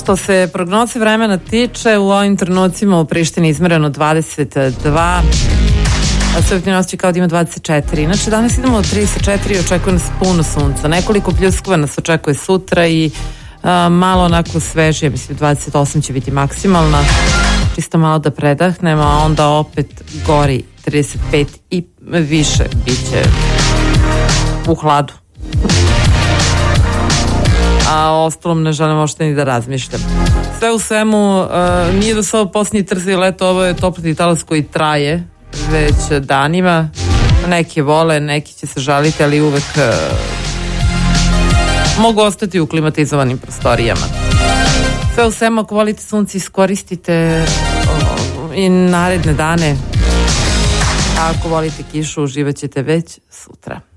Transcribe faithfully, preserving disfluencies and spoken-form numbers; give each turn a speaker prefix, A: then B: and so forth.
A: Što se prognoze vremena tiče, u ovim trenucima u Prištini izmereno dvadeset dva, a sujetni osjećaj kao da ima dvadeset četiri. Inače, danas idemo od trideset četiri i očekuje nas puno sunca. Nekoliko pljuskova nas očekuje sutra i a, malo onako svežije, mislim dvadeset osam će biti maksimalna. Čisto malo da predahnemo, a onda opet gori trideset pet i više biće u hladu. A ostalom ne želim ošte ni da razmišljam. Sve u svemu, uh, nije da se ovo posljednji trzi leto, ovo je toplotni talas koji traje već danima. Neki vole, neki će se žaliti, ali uvek uh, mogu ostati u klimatizovanim prostorijama. Sve u svemu, ako volite sunce, iskoristite uh, i naredne dane. A ako volite kišu, uživat ćete već sutra.